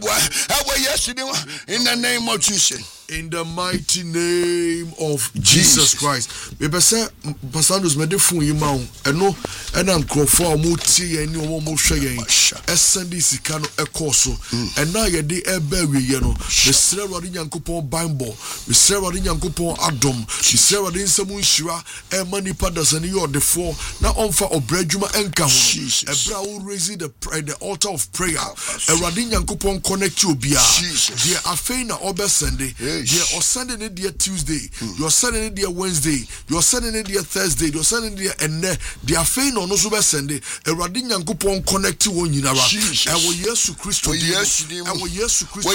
In the name of Jesus. In the mighty name of Jesus Christ. Me say Pastor me de fun yi ma wo eno ena nkrofo a mo tie yen ni o mo hwe yen esende sika no ekoso ena ye de eba wiye no me sere wade nyankopon bible me sere wade nyankopon adom me sere wade nsemu nhira e mani padasani yo de fo na onfa obradwuma enka ho ebra wo raise the altar of prayer e wade nyankopon connect you bia dia afei na obesende you're sending it dear Tuesday, you're sending it dear Wednesday, you're sending it dear Thursday, you're sending it dear and they are fain on us over Sunday. A radin yankupon connect you on Yinara. I will yes to Christo. I will yes to Christo.